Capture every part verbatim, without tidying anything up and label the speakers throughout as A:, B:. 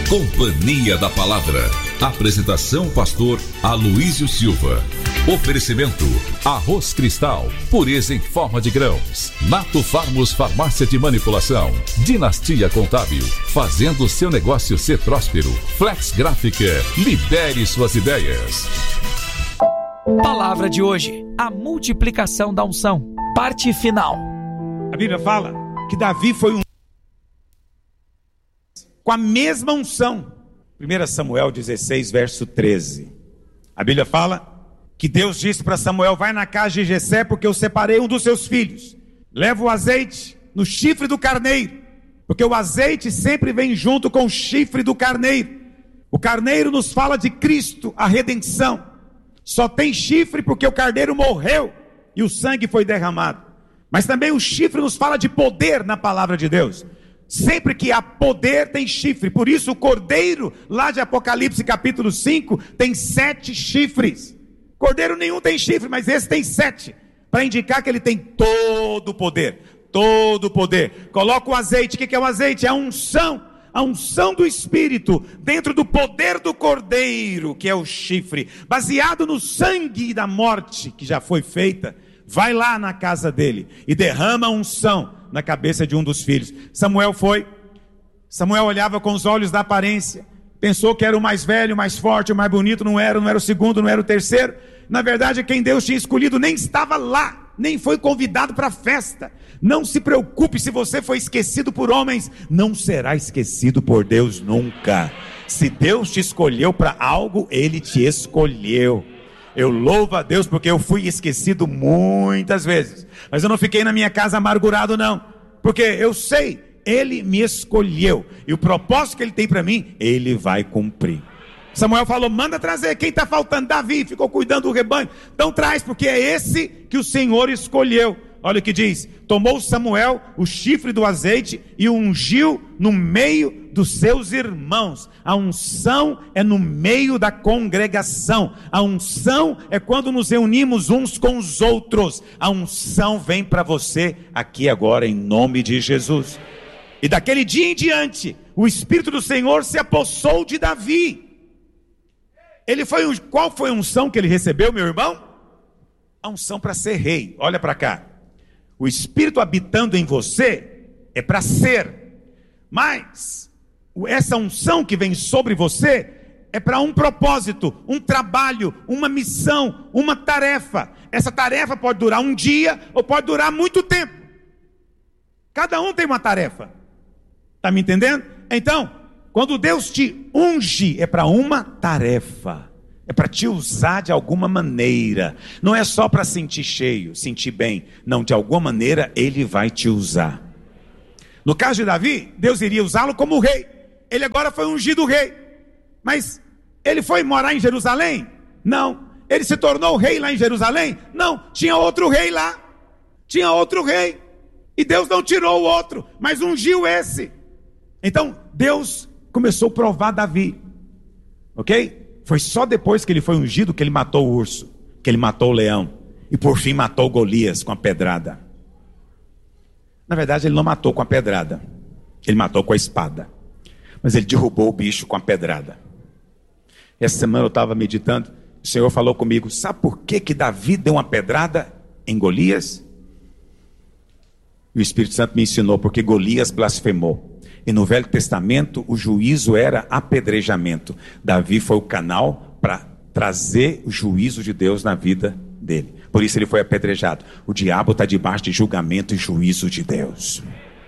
A: Companhia da Palavra. Apresentação pastor Aloísio Silva. Oferecimento Arroz Cristal, pureza em forma de grãos. Nato Farmos Farmácia de Manipulação. Dinastia Contábil, fazendo seu negócio ser próspero. Flex Gráfica, libere suas ideias.
B: Palavra de hoje, a multiplicação da unção. Parte final.
C: A Bíblia fala que Davi foi um com a mesma unção. primeiro Samuel dezesseis, verso treze. A Bíblia fala que Deus disse para Samuel: vai na casa de Jessé, porque eu separei um dos seus filhos. Leva o azeite no chifre do carneiro, porque o azeite sempre vem junto com o chifre do carneiro. O carneiro nos fala de Cristo, a redenção. Só tem chifre porque o carneiro morreu e o sangue foi derramado. Mas também o chifre nos fala de poder na palavra de Deus. Sempre que há poder tem chifre. Por isso o cordeiro lá de Apocalipse capítulo cinco tem sete chifres. Cordeiro nenhum tem chifre, mas esse tem sete, para indicar que ele tem todo o poder. Todo o poder. Coloca o azeite. O que é o azeite? É a unção. A unção do Espírito dentro do poder do cordeiro, que é o chifre, baseado no sangue da morte que já foi feita. Vai lá na casa dele e derrama a unção na cabeça de um dos filhos. Samuel foi. Samuel olhava com os olhos da aparência, pensou que era o mais velho, o mais forte, o mais bonito. Não era, não era o segundo, não era o terceiro. Na verdade, quem Deus tinha escolhido nem estava lá, nem foi convidado para a festa. Não se preocupe se você foi esquecido por homens, não será esquecido por Deus nunca. Se Deus te escolheu para algo, Ele te escolheu. Eu louvo a Deus porque eu fui esquecido muitas vezes, mas eu não fiquei na minha casa amargurado não, porque eu sei, Ele me escolheu, e o propósito que Ele tem para mim, Ele vai cumprir. Samuel falou: manda trazer, quem está faltando? Davi, ficou cuidando do rebanho, então traz, porque é esse que o Senhor escolheu. Olha o que diz: tomou Samuel o chifre do azeite e o ungiu no meio dos seus irmãos. A unção é no meio da congregação. A unção é quando nos reunimos uns com os outros. A unção vem para você aqui agora, em nome de Jesus. E daquele dia em diante, o Espírito do Senhor se apossou de Davi. Ele foi, qual foi a unção que ele recebeu, meu irmão? A unção para ser rei. Olha para cá. O Espírito habitando em você é para ser, mas essa unção que vem sobre você é para um propósito, um trabalho, uma missão, uma tarefa. Essa tarefa pode durar um dia ou pode durar muito tempo. Cada um tem uma tarefa. Está me entendendo? Então, quando Deus te unge, é para uma tarefa. É para te usar de alguma maneira. Não é só para sentir cheio, sentir bem. Não, de alguma maneira Ele vai te usar. No caso de Davi, Deus iria usá-lo como rei. Ele agora foi ungido rei. Mas ele foi morar em Jerusalém? Não. Ele se tornou rei lá em Jerusalém? Não. Tinha outro rei lá. Tinha outro rei. E Deus não tirou o outro, mas ungiu esse. Então Deus começou a provar Davi. Ok? Foi só depois que ele foi ungido que ele matou o urso, que ele matou o leão, e por fim matou Golias com a pedrada. Na verdade ele não matou com a pedrada, ele matou com a espada, mas ele derrubou o bicho com a pedrada. Essa semana eu estava meditando, o Senhor falou comigo: sabe por que que Davi deu uma pedrada em Golias? E o Espírito Santo me ensinou: porque Golias blasfemou. E no Velho Testamento o juízo era apedrejamento. Davi foi o canal para trazer o juízo de Deus na vida dele. Por isso ele foi apedrejado. O diabo está debaixo de julgamento e juízo de Deus.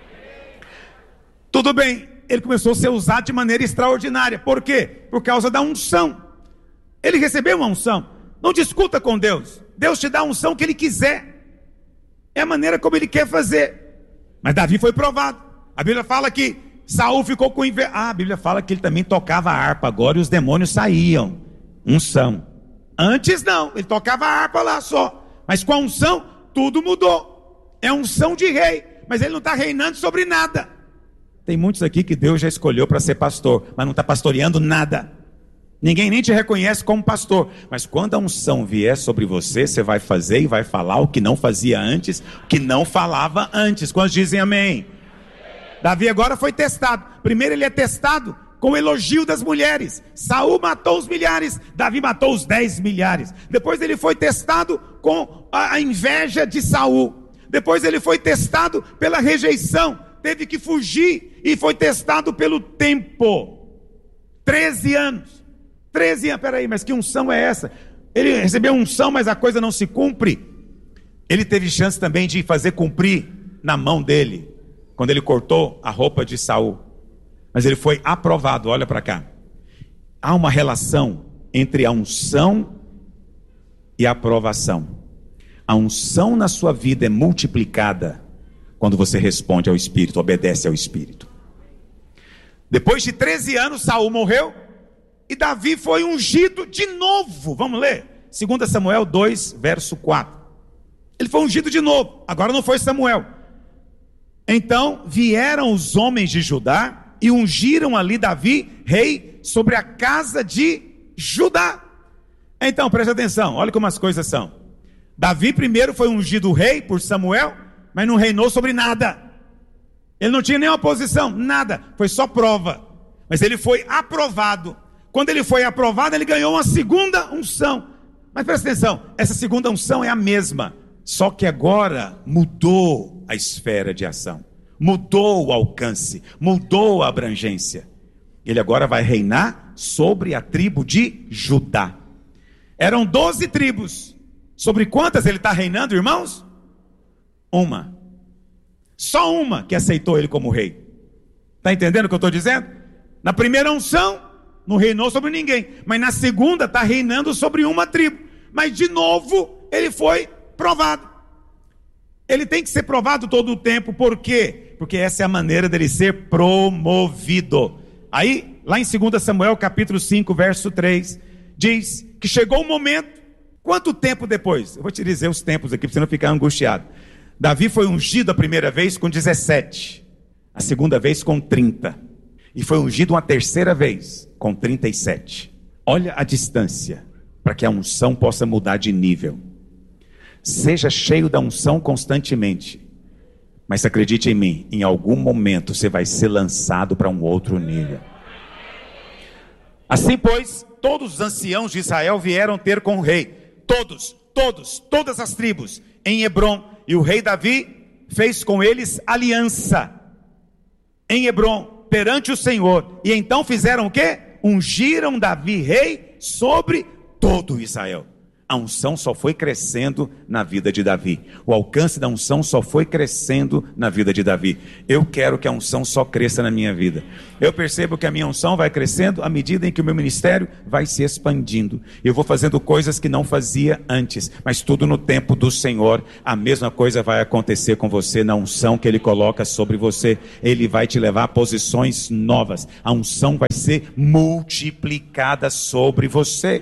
C: Tudo bem, ele começou a ser usado de maneira extraordinária. Por quê? Por causa da unção. Ele recebeu uma unção. Não discuta com Deus. Deus te dá a unção que Ele quiser. É a maneira como Ele quer fazer. Mas Davi foi provado. A Bíblia fala que Saul ficou com inveja. Ah, a Bíblia fala que ele também tocava a harpa agora e os demônios saíam. Unção. Antes não, ele tocava a harpa lá só. Mas com a unção, tudo mudou. É unção de rei, mas ele não está reinando sobre nada. Tem muitos aqui que Deus já escolheu para ser pastor, mas não está pastoreando nada. Ninguém nem te reconhece como pastor. Mas quando a unção vier sobre você, você vai fazer e vai falar o que não fazia antes, o que não falava antes. Quantos dizem amém? Davi agora foi testado. Primeiro ele é testado com o elogio das mulheres. Saul matou os milhares, Davi matou os dez milhares. Depois ele foi testado com a inveja de Saul. Depois ele foi testado pela rejeição, teve que fugir e foi testado pelo tempo. Treze anos. Treze anos, peraí, mas que unção é essa? Ele recebeu unção, mas a coisa não se cumpre. Ele teve chance também de fazer cumprir na mão dele, quando ele cortou a roupa de Saul. Mas ele foi aprovado, olha para cá. Há uma relação entre a unção e a aprovação. A unção na sua vida é multiplicada quando você responde ao Espírito, obedece ao Espírito. Depois de treze anos, Saul morreu e Davi foi ungido de novo. Vamos ler? dois Samuel dois, verso quatro. Ele foi ungido de novo, agora não foi Samuel. Então vieram os homens de Judá e ungiram ali Davi, rei, sobre a casa de Judá. Então, preste atenção, olha como as coisas são. Davi primeiro foi ungido rei por Samuel, mas não reinou sobre nada. Ele não tinha nenhuma posição, nada, foi só prova. Mas ele foi aprovado. Quando ele foi aprovado, ele ganhou uma segunda unção. Mas presta atenção, essa segunda unção é a mesma, só que agora mudou a esfera de ação, mudou o alcance, mudou a abrangência. Ele agora vai reinar sobre a tribo de Judá. Eram doze tribos. Sobre quantas ele está reinando, irmãos? Uma. Só uma que aceitou ele como rei. Está entendendo o que eu estou dizendo? Na primeira unção, não reinou sobre ninguém. Mas na segunda, está reinando sobre uma tribo. Mas de novo, ele foi provado. Ele tem que ser provado todo o tempo. Por quê? Porque essa é a maneira dele ser promovido. Aí, lá em dois Samuel, capítulo cinco, verso três, diz que chegou o momento. Quanto tempo depois? Eu vou te dizer os tempos aqui, para você não ficar angustiado. Davi foi ungido a primeira vez com dezessete. A segunda vez com trinta. E foi ungido uma terceira vez com trinta e sete. Olha a distância, para que a unção possa mudar de nível. Seja cheio da unção constantemente. Mas acredite em mim, em algum momento você vai ser lançado para um outro nível. Assim, pois, todos os anciãos de Israel vieram ter com o rei. Todos, todos, todas as tribos em Hebrom. E o rei Davi fez com eles aliança em Hebrom, perante o Senhor. E então fizeram o quê? Ungiram Davi rei sobre todo Israel. A unção só foi crescendo na vida de Davi. O alcance da unção só foi crescendo na vida de Davi. Eu quero que a unção só cresça na minha vida. Eu percebo que a minha unção vai crescendo à medida em que o meu ministério vai se expandindo. Eu vou fazendo coisas que não fazia antes, mas tudo no tempo do Senhor. A mesma coisa vai acontecer com você na unção que Ele coloca sobre você. Ele vai te levar a posições novas. A unção vai ser multiplicada sobre você.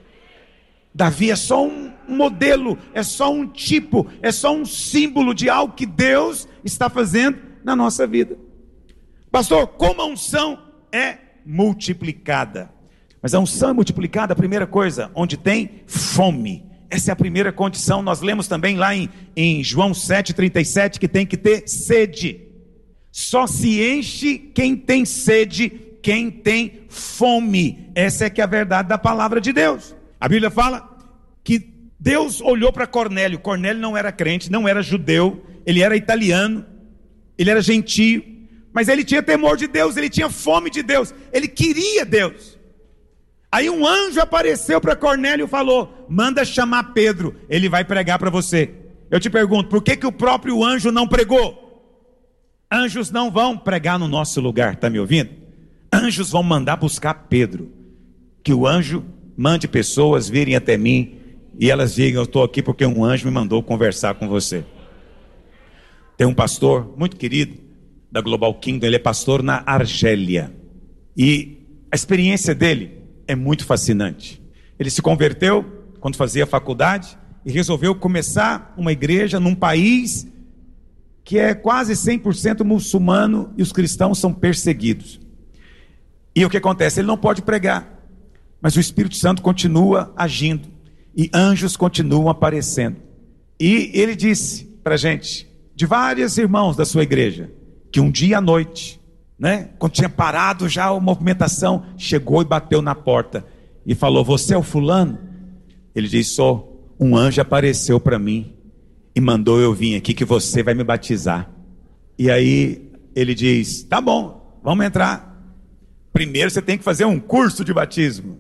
C: Davi é só um modelo, é só um tipo, é só um símbolo de algo que Deus está fazendo na nossa vida. Pastor, como a unção é multiplicada? Mas a unção é multiplicada, a primeira coisa, onde tem fome. Essa é a primeira condição. Nós lemos também lá em, em João sete, trinta e sete, que tem que ter sede. Só se enche quem tem sede, quem tem fome. Essa é que é a verdade da palavra de Deus. A Bíblia fala que Deus olhou para Cornélio. Cornélio não era crente, não era judeu, ele era italiano, ele era gentio, mas ele tinha temor de Deus, ele tinha fome de Deus, ele queria Deus. Aí um anjo apareceu para Cornélio e falou: manda chamar Pedro, ele vai pregar para você. Eu te pergunto, por que que o próprio anjo não pregou? Anjos não vão pregar no nosso lugar, está me ouvindo? Anjos vão mandar buscar Pedro. Que o anjo mande pessoas virem até mim e elas digam: eu estou aqui porque um anjo me mandou conversar com você. Tem um pastor muito querido da Global Kingdom, ele é pastor na Argélia. E a experiência dele é muito fascinante. Ele se converteu quando fazia faculdade e resolveu começar uma igreja num país que é quase cem por cento muçulmano e os cristãos são perseguidos. E o que acontece? Ele não pode pregar. Mas o Espírito Santo continua agindo. E anjos continuam aparecendo. E ele disse para a gente, de vários irmãos da sua igreja, que um dia à noite, né? Quando tinha parado já a movimentação, chegou e bateu na porta e falou: você é o fulano? Ele disse: sou. Um anjo apareceu para mim e mandou eu vir aqui que você vai me batizar. E aí ele diz: tá bom, vamos entrar. Primeiro você tem que fazer um curso de batismo.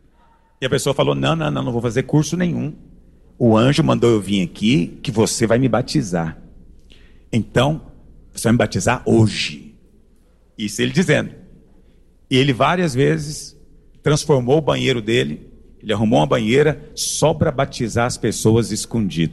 C: E a pessoa falou: não, não, não, não vou fazer curso nenhum. O anjo mandou eu vir aqui que você vai me batizar. Então, você vai me batizar hoje. Isso ele dizendo. E ele várias vezes transformou o banheiro dele. Ele arrumou uma banheira só para batizar as pessoas escondido.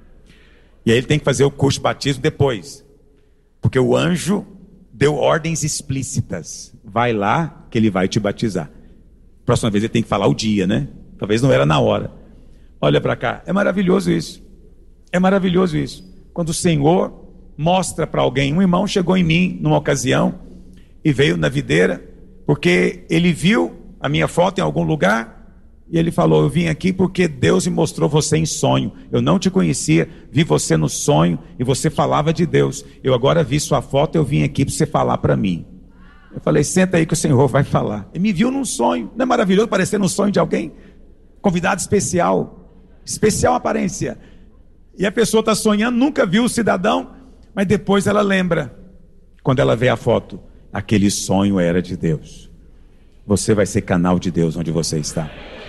C: E aí ele tem que fazer o curso de batismo depois. Porque o anjo deu ordens explícitas. Vai lá que ele vai te batizar. Próxima vez ele tem que falar o dia, né? Talvez não era na hora. Olha para cá, é maravilhoso isso. É maravilhoso isso. Quando o Senhor mostra para alguém, um irmão chegou em mim numa ocasião e veio na videira, porque ele viu a minha foto em algum lugar e ele falou: eu vim aqui porque Deus me mostrou você em sonho. Eu não te conhecia, vi você no sonho e você falava de Deus. Eu agora vi sua foto, eu vim aqui para você falar para mim. Eu falei: senta aí que o Senhor vai falar. Ele me viu num sonho. Não é maravilhoso parecer num sonho de alguém? Convidado especial. Especial aparência. E a pessoa está sonhando, nunca viu o cidadão, mas depois ela lembra, quando ela vê a foto, aquele sonho era de Deus. Você vai ser canal de Deus onde você está.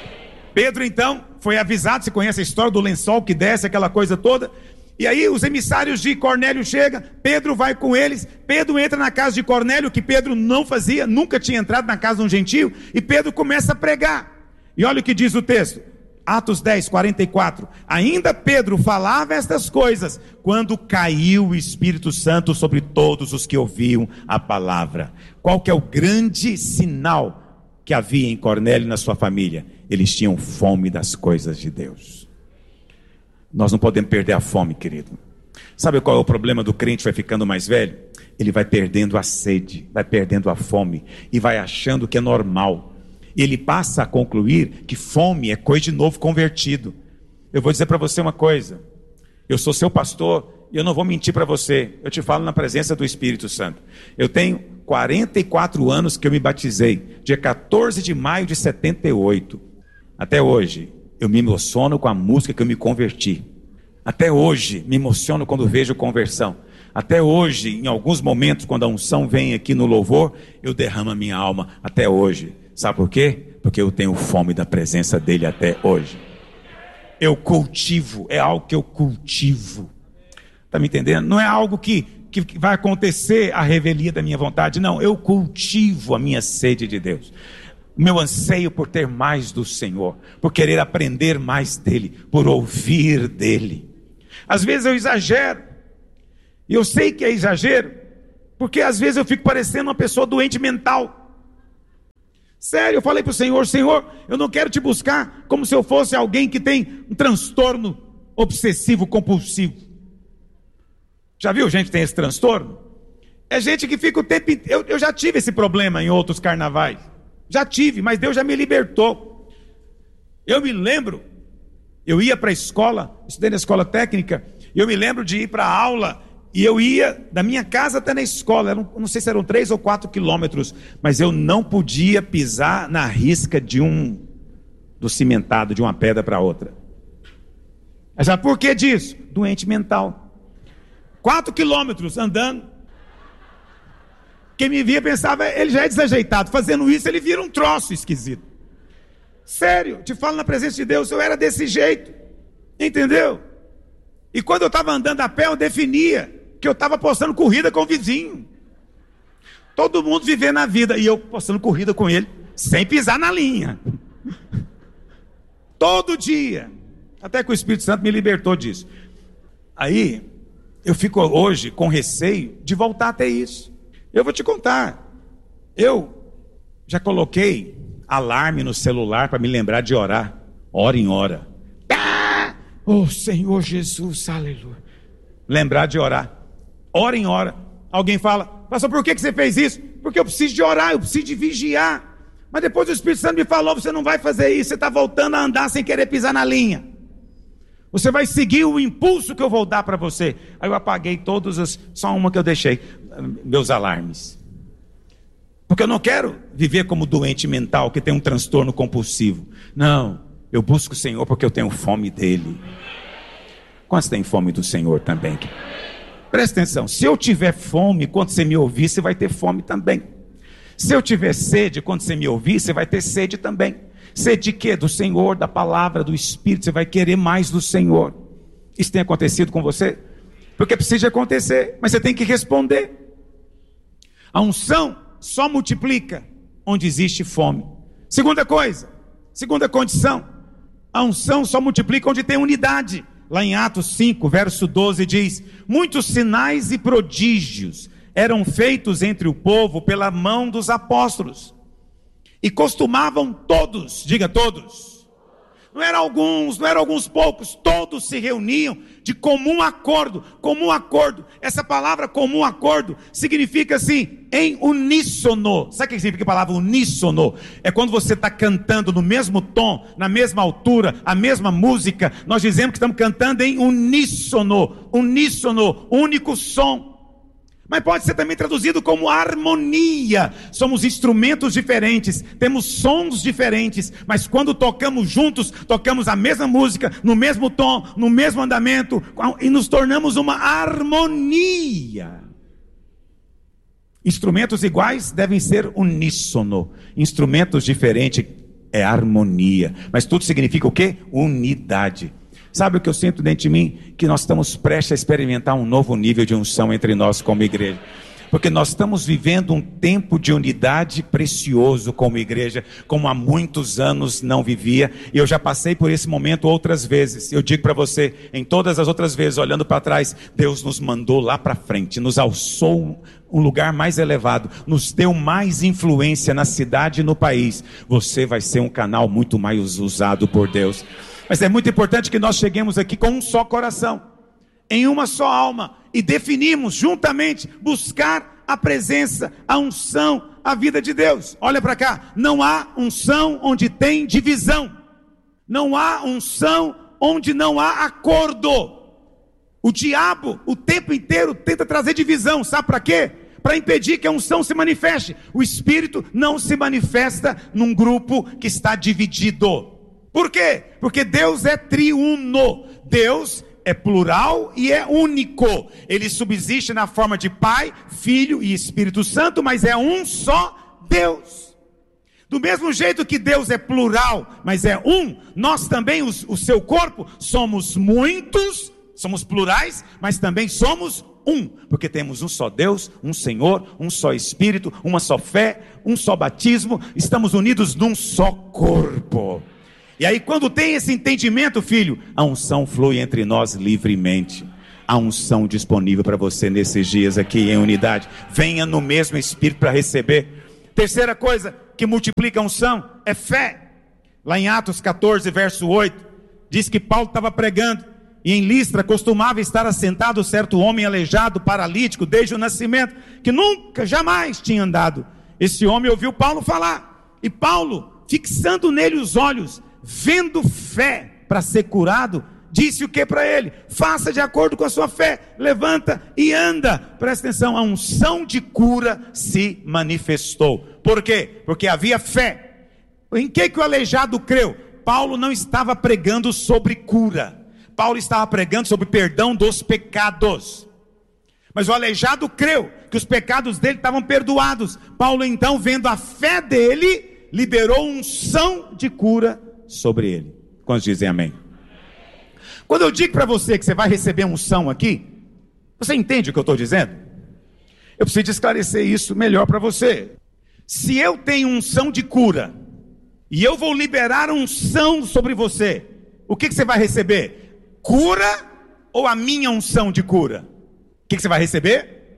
C: Pedro então foi avisado. Você conhece a história do lençol que desce, aquela coisa toda. E aí os emissários de Cornélio chegam, Pedro vai com eles. Pedro entra na casa de Cornélio, que Pedro não fazia, nunca tinha entrado na casa de um gentio, e Pedro começa a pregar. E olha o que diz o texto, Atos dez, quarenta e quatro. Ainda Pedro falava estas coisas quando caiu o Espírito Santo sobre todos os que ouviam a palavra. Qual que é o grande sinal que havia em Cornélio e na sua família? Eles tinham fome das coisas de Deus. Nós não podemos perder a fome, querido. Sabe qual é o problema do crente? Vai ficando mais velho, ele vai perdendo a sede, vai perdendo a fome e vai achando que é normal. Ele passa a concluir que fome é coisa de novo convertido. Eu vou dizer para você uma coisa. Eu sou seu pastor e eu não vou mentir para você. Eu te falo na presença do Espírito Santo. Eu tenho quarenta e quatro anos que eu me batizei. Dia quatorze de maio de setenta e oito. Até hoje, eu me emociono com a música que eu me converti. Até hoje, me emociono quando vejo conversão. Até hoje, em alguns momentos, quando a unção vem aqui no louvor, eu derramo a minha alma. Até hoje. Sabe por quê? Porque eu tenho fome da presença dele até hoje. Eu cultivo, é algo que eu cultivo. Está me entendendo? Não é algo que, que vai acontecer a revelia da minha vontade. Não, eu cultivo a minha sede de Deus. O meu anseio por ter mais do Senhor, por querer aprender mais dele, por ouvir dele. Às vezes eu exagero. E eu sei que é exagero, porque às vezes eu fico parecendo uma pessoa doente mental. Sério, eu falei para o Senhor: Senhor, eu não quero te buscar como se eu fosse alguém que tem um transtorno obsessivo compulsivo. Já viu gente que tem esse transtorno? É gente que fica o tempo inteiro. Eu, eu já tive esse problema em outros carnavais. Já tive, mas Deus já me libertou. Eu me lembro, eu ia para a escola, estudei na escola técnica, e eu me lembro de ir para a aula. E eu ia da minha casa até na escola, eram, não sei se eram três ou quatro quilômetros, mas eu não podia pisar na risca de um, do cimentado, de uma pedra para outra. Mas sabe por que disso? Doente mental. Quatro quilômetros andando. Quem me via pensava: ele já é desajeitado, fazendo isso ele vira um troço esquisito. Sério, te falo na presença de Deus, eu era desse jeito, entendeu? E quando eu estava andando a pé, eu definia que eu estava postando corrida com o vizinho. Todo mundo vivendo a vida, e eu postando corrida com ele, sem pisar na linha. Todo dia. Até que o Espírito Santo me libertou disso. Aí, eu fico hoje com receio de voltar a ter isso. Eu vou te contar. Eu já coloquei alarme no celular para me lembrar de orar. Hora em hora. Ah! Oh Senhor Jesus, aleluia. Lembrar de orar. Hora em hora. Alguém fala: pastor, por que você fez isso? Porque eu preciso de orar, eu preciso de vigiar. Mas depois o Espírito Santo me falou: você não vai fazer isso, você está voltando a andar sem querer pisar na linha. Você vai seguir o impulso que eu vou dar para você. Aí eu apaguei todas as, só uma que eu deixei, meus alarmes. Porque eu não quero viver como doente mental que tem um transtorno compulsivo. Não, eu busco o Senhor porque eu tenho fome dele. Quantos têm fome do Senhor também? Presta atenção, se eu tiver fome, quando você me ouvir, você vai ter fome também. Se eu tiver sede, quando você me ouvir, você vai ter sede também. Sede de quê? Do Senhor, da palavra, do Espírito. Você vai querer mais do Senhor. Isso tem acontecido com você? Porque precisa acontecer, mas você tem que responder. A unção só multiplica onde existe fome. Segunda coisa, segunda condição, a unção só multiplica onde tem unidade. Lá em Atos cinco, verso doze diz: muitos sinais e prodígios eram feitos entre o povo pela mão dos apóstolos, e costumavam todos, diga todos, não eram alguns, não eram alguns poucos, todos se reuniam de comum acordo. Comum acordo, essa palavra comum acordo significa assim, em uníssono. Sabe o que significa a palavra uníssono? É quando você está cantando no mesmo tom, na mesma altura, a mesma música. Nós dizemos que estamos cantando em uníssono, uníssono, único som. Mas pode ser também traduzido como harmonia. Somos instrumentos diferentes, temos sons diferentes, mas quando tocamos juntos, tocamos a mesma música, no mesmo tom, no mesmo andamento, e nos tornamos uma harmonia. Instrumentos iguais devem ser uníssono, instrumentos diferentes é harmonia, mas tudo significa o quê? Unidade. Sabe o que eu sinto dentro de mim? Que nós estamos prestes a experimentar um novo nível de unção entre nós como igreja. Porque nós estamos vivendo um tempo de unidade precioso como igreja, como há muitos anos não vivia. E eu já passei por esse momento outras vezes. Eu digo para você, em todas as outras vezes, olhando para trás, Deus nos mandou lá para frente, nos alçou um lugar mais elevado, nos deu mais influência na cidade e no país. Você vai ser um canal muito mais usado por Deus. Mas é muito importante que nós cheguemos aqui com um só coração, em uma só alma, e definimos juntamente buscar a presença, a unção, a vida de Deus. Olha para cá, não há unção onde tem divisão, não há unção onde não há acordo. O diabo o tempo inteiro tenta trazer divisão, sabe para quê? Para impedir que a unção se manifeste. O Espírito não se manifesta num grupo que está dividido. Por quê? Porque Deus é triuno, Deus é plural e é único. Ele subsiste na forma de Pai, Filho e Espírito Santo, mas é um só Deus. Do mesmo jeito que Deus é plural, mas é um, nós também, os, o seu corpo, somos muitos, somos plurais, mas também somos um, porque temos um só Deus, um Senhor, um só Espírito, uma só fé, um só batismo, estamos unidos num só corpo. E aí quando tem esse entendimento, filho, a unção flui entre nós livremente. A unção disponível para você nesses dias aqui em unidade. Venha no mesmo Espírito para receber. Terceira coisa que multiplica a unção é fé. Lá em Atos catorze, verso oito, diz que Paulo estava pregando, e em Listra costumava estar assentado certo homem aleijado, paralítico, desde o nascimento, que nunca, jamais tinha andado. Esse homem ouviu Paulo falar, e Paulo, fixando nele os olhos, vendo fé para ser curado, disse o que para ele? Faça de acordo com a sua fé, levanta e anda. Presta atenção, a unção de cura se manifestou. Por quê? Porque havia fé. Em que que o aleijado creu? Paulo não estava pregando sobre cura, Paulo estava pregando sobre perdão dos pecados. Mas o aleijado creu que os pecados dele estavam perdoados. Paulo então, vendo a fé dele, liberou unção de cura sobre ele. Quantos dizem amém? Quando eu digo para você que você vai receber unção aqui, você entende o que eu estou dizendo? Eu preciso esclarecer isso melhor para você. Se eu tenho unção de cura, e eu vou liberar unção sobre você, o que, que você vai receber? Cura ou a minha unção de cura? O que, que você vai receber?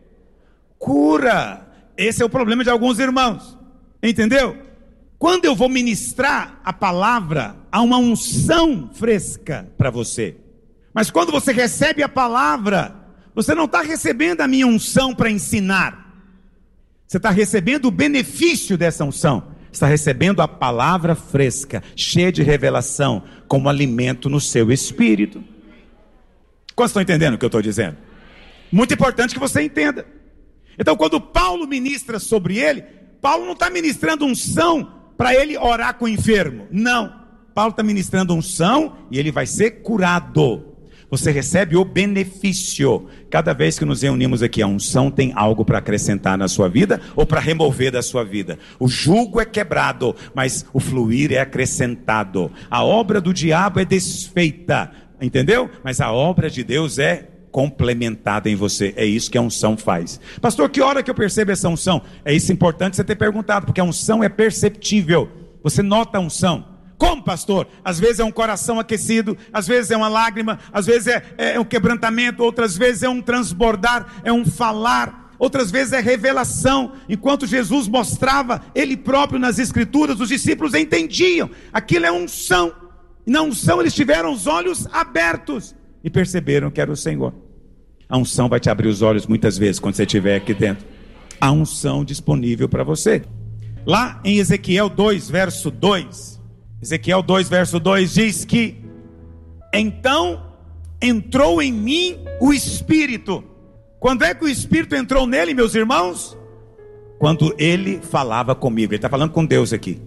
C: Cura. Esse é o problema de alguns irmãos, entendeu? Quando eu vou ministrar a palavra, há uma unção fresca para você. Mas quando você recebe a palavra, você não está recebendo a minha unção para ensinar. Você está recebendo o benefício dessa unção. Está recebendo a palavra fresca, cheia de revelação, como alimento no seu espírito. Quantos estão entendendo o que eu estou dizendo? Muito importante que você entenda. Então, quando Paulo ministra sobre ele, Paulo não está ministrando unção para ele orar com o enfermo. Não. Paulo está ministrando unção e ele vai ser curado. Você recebe o benefício. Cada vez que nos reunimos aqui, a unção tem algo para acrescentar na sua vida ou para remover da sua vida. O jugo é quebrado, mas o fluir é acrescentado. A obra do diabo é desfeita, entendeu? Mas a obra de Deus é complementada em você. É isso que a unção faz. Pastor, que hora que eu percebo essa unção? É isso importante você ter perguntado, porque a unção é perceptível. Você nota a unção. Como, pastor? Às vezes é um coração aquecido, às vezes é uma lágrima, às vezes é, é um quebrantamento, outras vezes é um transbordar, é um falar, outras vezes é revelação. Enquanto Jesus mostrava Ele próprio nas Escrituras, os discípulos entendiam. Aquilo é unção. E na unção eles tiveram os olhos abertos e perceberam que era o Senhor. A unção vai te abrir os olhos muitas vezes quando você estiver aqui dentro. A unção disponível para você. Lá em Ezequiel dois, verso dois... Ezequiel dois, verso dois diz que então entrou em mim o Espírito. Quando é que o Espírito entrou nele, meus irmãos? Quando ele falava comigo. Ele está falando com Deus aqui.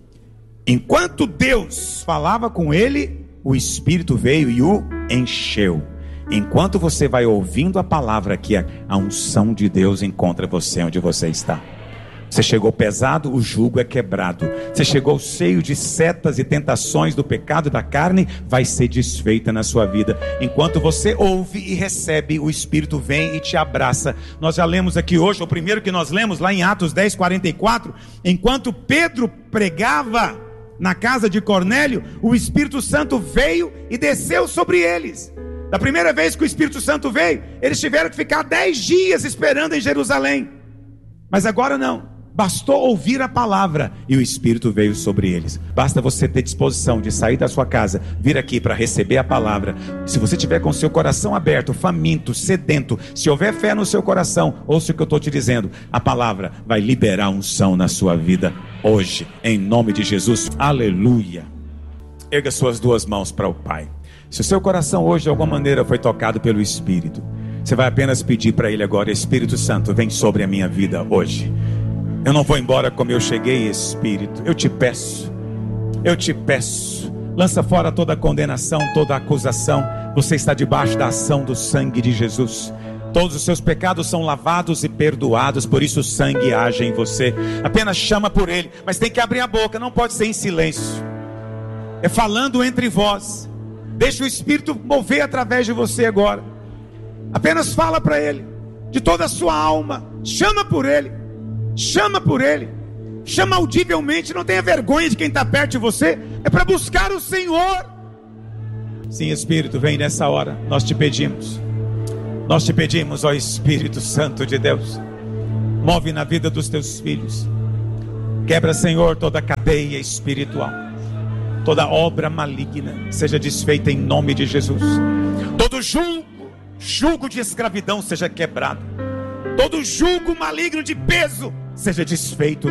C: Enquanto Deus falava com ele, o Espírito veio e o encheu. Enquanto você vai ouvindo a palavra aqui, a unção de Deus encontra você onde você está. Você chegou pesado, o jugo é quebrado. Você chegou cheio de setas e tentações do pecado e da carne, vai ser desfeita na sua vida. Enquanto você ouve e recebe, o Espírito vem e te abraça. Nós já lemos aqui hoje, o primeiro que nós lemos lá em Atos dez, quarenta e quatro. Enquanto Pedro pregava na casa de Cornélio, o Espírito Santo veio e desceu sobre eles. Da primeira vez que o Espírito Santo veio, eles tiveram que ficar dez dias esperando em Jerusalém. Mas agora não. Bastou ouvir a palavra e o Espírito veio sobre eles. Basta você ter disposição de sair da sua casa, vir aqui para receber a palavra. Se você tiver com o seu coração aberto, faminto, sedento, se houver fé no seu coração, ouça o que eu estou te dizendo. A palavra vai liberar unção na sua vida hoje, em nome de Jesus. Aleluia. Erga suas duas mãos para o Pai. Se o seu coração hoje de alguma maneira foi tocado pelo Espírito, você vai apenas pedir para Ele agora: Espírito Santo, vem sobre a minha vida hoje. Eu não vou embora como eu cheguei, Espírito. Eu te peço, eu te peço, lança fora toda condenação, toda acusação. Você está debaixo da ação do sangue de Jesus. Todos os seus pecados são lavados e perdoados, por isso o sangue age em você. Apenas chama por Ele, mas tem que abrir a boca, não pode ser em silêncio. É falando entre vós. Deixa o Espírito mover através de você agora. Apenas fala para Ele, de toda a sua alma. Chama por Ele. Chama por Ele, chama audivelmente. Não tenha vergonha de quem está perto de você. É para buscar o Senhor. Sim, Espírito, vem nessa hora. Nós te pedimos, nós te pedimos, ó Espírito Santo de Deus, move na vida dos teus filhos. Quebra, Senhor, toda cadeia espiritual, toda obra maligna seja desfeita em nome de Jesus. Todo jugo, jugo de escravidão seja quebrado. Todo jugo maligno de peso seja desfeito